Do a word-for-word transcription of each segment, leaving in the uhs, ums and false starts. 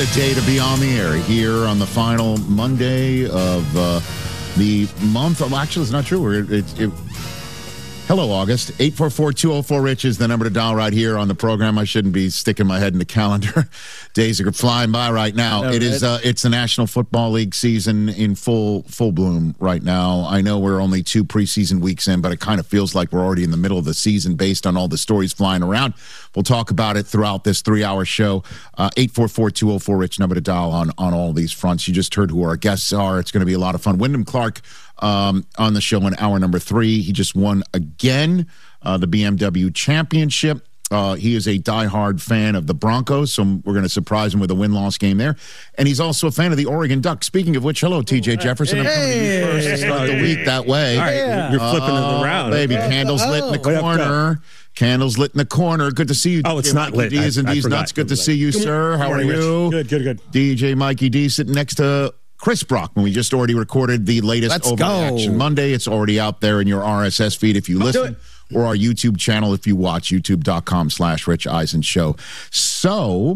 a day to be on the air here on the final Monday of uh, the month. Well, actually, it's not true. We're, it, it, hello, August. eight four four, two oh four, RICH is the number to dial right here on the program. I shouldn't be sticking my head in the calendar. Days are flying by right now. No, it is. Uh, it's the National Football League season in full full bloom right now. I know we're only two preseason weeks in, but it kind of feels like we're already in the middle of the season based on all the stories flying around. We'll talk about it throughout this three-hour show. Uh, eight four four, two oh four, RICH, number to dial on, on all these fronts. You just heard who our guests are. It's going to be a lot of fun. Wyndham Clark um, on the show in hour number three. He just won again uh, the B M W Championship. Uh, he is a diehard fan of the Broncos, so we're going to surprise him with a win-loss game there. And he's also a fan of the Oregon Ducks. Speaking of which, hello, T J Jefferson. I'm coming to you first to start the week that way. All right, Yeah. you're flipping Oh, it around. baby, candles lit in the Oh. corner. Candles lit in the corner. Good to see you. Oh, it's D J not Mikey lit. D's and I- I D's forgot. nuts. Good to see you, sir. How are Morning, Rich. you? Good, good, good. D J Mikey D sitting next to Chris Brockman. We just already recorded the latest Let's Overreaction go. Monday. It's already out there in your R S S feed if you listen, or our YouTube channel if you watch, youtube.com slash Rich Eisen Show. So,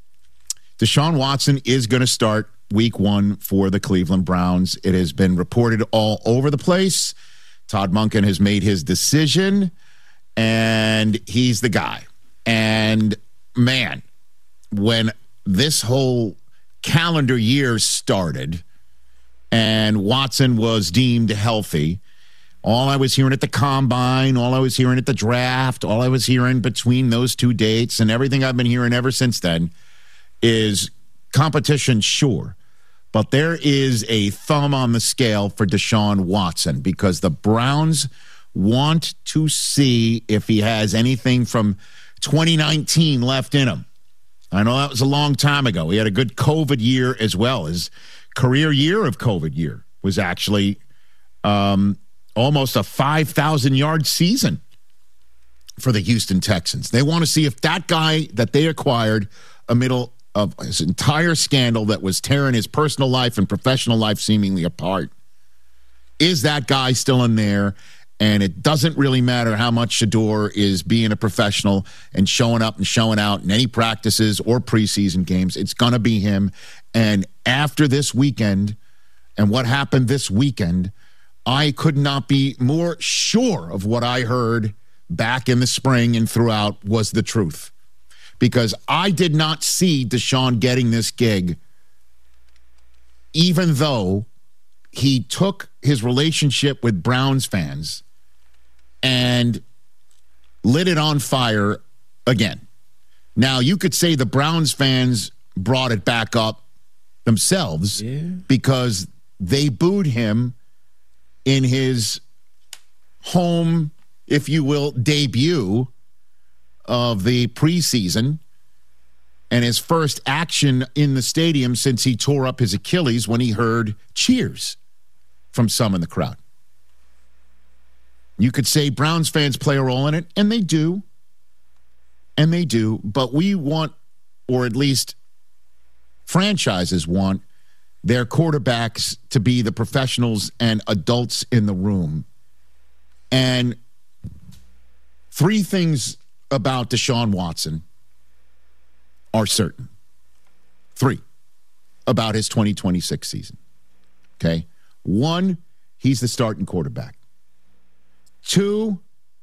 Deshaun Watson is going to start week one for the Cleveland Browns. It has been reported all over the place. Todd Monken has made his decision, and he's the guy. And, man, when this whole calendar year started and Watson was deemed healthy, all I was hearing at the combine, all I was hearing at the draft, all I was hearing between those two dates, and everything I've been hearing ever since then is competition, sure. But there is a thumb on the scale for Deshaun Watson because the Browns want to see if he has anything from twenty nineteen left in him. I know that was a long time ago. He had a good COVID year as well. His career year of COVID year was actually um, almost a five thousand yard season for the Houston Texans. They want to see if that guy that they acquired amidst of his entire scandal that was tearing his personal life and professional life seemingly apart, is that guy still in there? And it doesn't really matter how much Shador is being a professional and showing up and showing out in any practices or preseason games. It's going to be him. And after this weekend and what happened this weekend, I could not be more sure of what I heard back in the spring and throughout was the truth. Because I did not see Deshaun getting this gig, even though he took his relationship with Browns fans and lit it on fire again. Now, you could say the Browns fans brought it back up themselves Yeah. because they booed him in his home, if you will, debut of the preseason and his first action in the stadium since he tore up his Achilles when he heard cheers from some in the crowd. You could say Browns fans play a role in it, and they do. And they do. But we want, or at least franchises want, their quarterbacks to be the professionals and adults in the room. And three things about Deshaun Watson are certain. Three about his twenty twenty-six season. Okay? One, he's the starting quarterback. Two,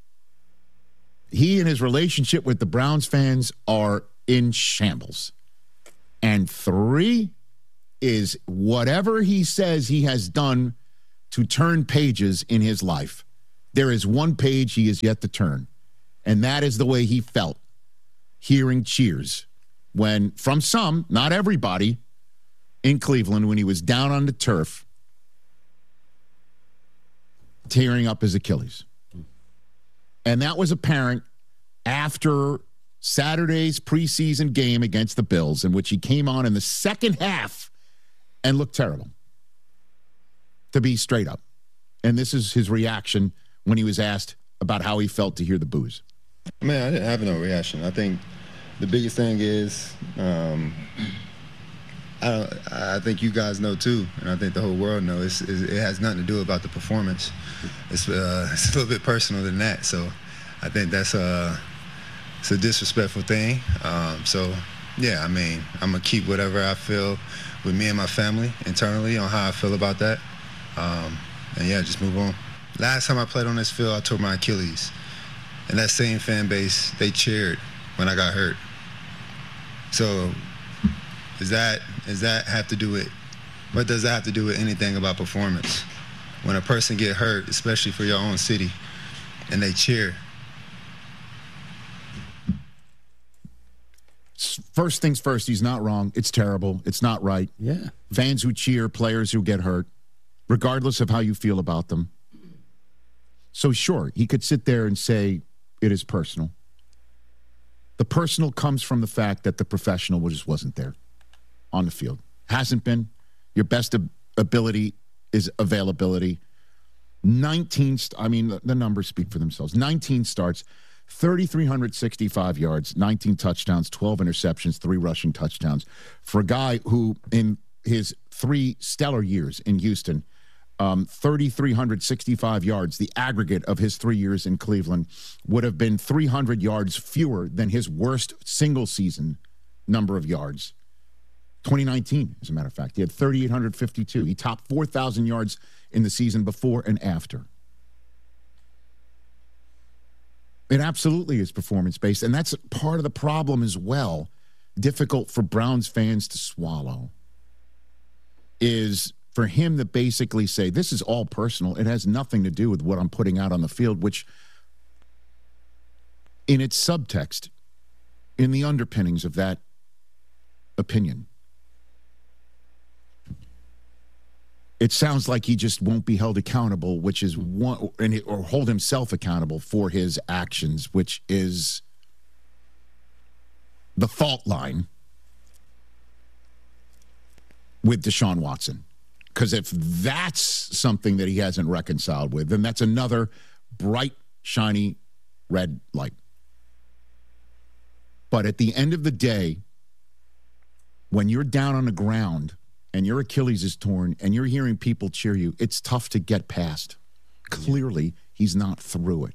he and his relationship with the Browns fans are in shambles. And three is whatever he says he has done to turn pages in his life, there is one page he is yet to turn. And that is the way he felt hearing cheers when, from some, not everybody, in Cleveland, when he was down on the turf, tearing up his Achilles. And that was apparent after Saturday's preseason game against the Bills, in which he came on in the second half and looked terrible, to be straight up. And this is his reaction when he was asked about how he felt to hear the boos. Man, I didn't have no reaction. I think the biggest thing is, um, I don't, I think you guys know too, and I think the whole world knows. It's, it has nothing to do about the performance. It's, uh, it's a little bit personal than that. So, I think that's a, it's a disrespectful thing. Um, so, Yeah, I mean, I'm going to keep whatever I feel with me and my family internally on how I feel about that. Um, and, yeah, just move on. Last time I played on this field, I tore my Achilles. And that same fan base, they cheered when I got hurt. So does that, does that have to do with, what does that have to do with anything about performance? When a person get hurt, especially for your own city, and they cheer. First things first, he's not wrong. It's terrible. It's not right. Yeah. Fans who cheer, players who get hurt, regardless of how you feel about them. So sure, he could sit there and say it is personal. The personal comes from the fact that the professional just wasn't there on the field. Hasn't been. Your best ab- ability is availability. nineteen, st- I mean, the, the numbers speak for themselves. nineteen starts, three thousand three hundred sixty-five yards, nineteen touchdowns, twelve interceptions, three rushing touchdowns. For a guy who, in his three stellar years in Houston, um, three thousand three hundred sixty-five yards, the aggregate of his three years in Cleveland, would have been three hundred yards fewer than his worst single season number of yards. twenty nineteen, as a matter of fact. He had three thousand eight hundred fifty-two. He topped four thousand yards in the season before and after. It absolutely is performance-based, and that's part of the problem as well, difficult for Browns fans to swallow, is for him to basically say, this is all personal. It has nothing to do with what I'm putting out on the field, which in its subtext, in the underpinnings of that opinion, it sounds like he just won't be held accountable, which is one, and or hold himself accountable for his actions, which is the fault line with Deshaun Watson. Because if that's something that he hasn't reconciled with, then that's another bright, shiny red light. But at the end of the day, when you're down on the ground and your Achilles is torn and you're hearing people cheer you, it's tough to get past. Clearly, he's not through it.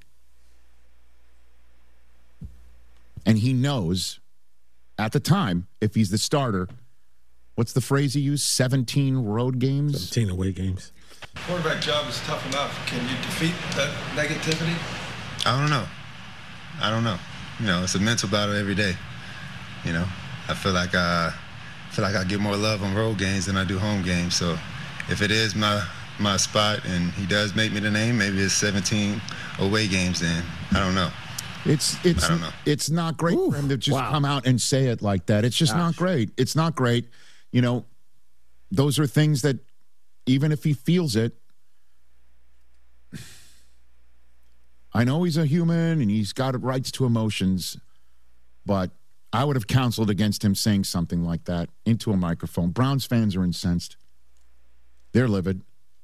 And he knows, at the time, if he's the starter, what's the phrase he used? seventeen road games? seventeen away games. Quarterback job is tough enough. Can you defeat that negativity? I don't know. I don't know. You know, it's a mental battle every day. You know, I feel like I feel like I get more love on road games than I do home games. So if it is my my spot and he does make me the name, maybe it's seventeen away games then. I don't know. It's it's I don't know. It's not great Ooh, for him to just wow. come out and say it like that. It's just Gosh. not great. It's not great. You know, those are things that even if he feels it, I know he's a human and he's got rights to emotions, but I would have counseled against him saying something like that into a microphone. Browns fans are incensed. They're livid.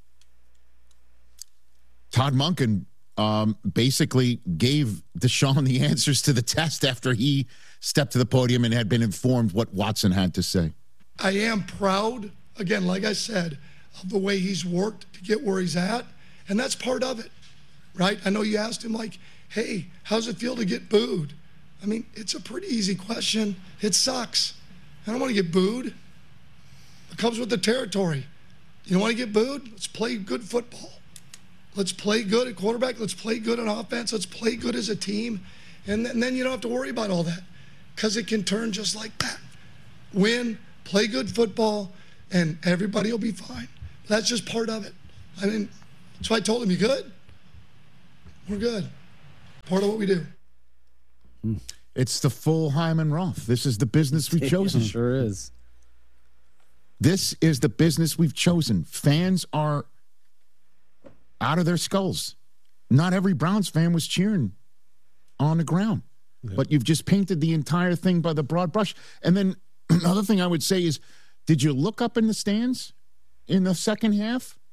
Todd Monken um, basically gave Deshaun the answers to the test after he stepped to the podium and had been informed what Watson had to say. I am proud, again, like I said, of the way he's worked to get where he's at, and that's part of it, right? I know you asked him, like, hey, how's it feel to get booed? I mean, it's a pretty easy question. It sucks. I don't want to get booed. It comes with the territory. You don't want to get booed? Let's play good football. Let's play good at quarterback. Let's play good on offense. Let's play good as a team. And then, and then you don't have to worry about all that because it can turn just like that. Win, play good football, and everybody will be fine. That's just part of it. I mean, that's why I told him, you good? We're good. Part of what we do. It's the full Hyman Roth. This is the business we've chosen. It sure is. This is the business we've chosen. Fans are out of their skulls. Not every Browns fan was cheering on the ground. Yeah. But you've just painted the entire thing by the broad brush. And then another thing I would say is, did you look up in the stands in the second half?